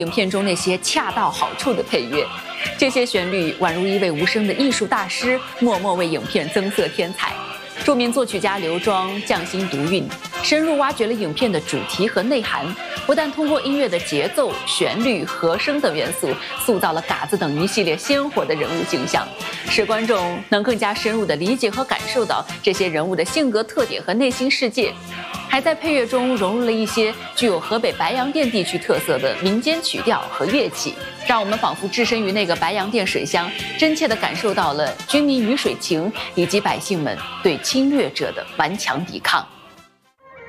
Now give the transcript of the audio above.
影片中那些恰到好处的配乐，这些旋律宛如一位无声的艺术大师，默默为影片增色添彩。著名作曲家刘庄匠心独运，深入挖掘了影片的主题和内涵，不但通过音乐的节奏、旋律、和声等元素，塑造了嘎子等一系列鲜活的人物形象，使观众能更加深入地理解和感受到这些人物的性格特点和内心世界。还在配乐中融入了一些具有河北白洋淀地区特色的民间曲调和乐器，让我们仿佛置身于那个白洋淀水乡，真切地感受到了军民鱼水情以及百姓们对侵略者的顽强抵抗。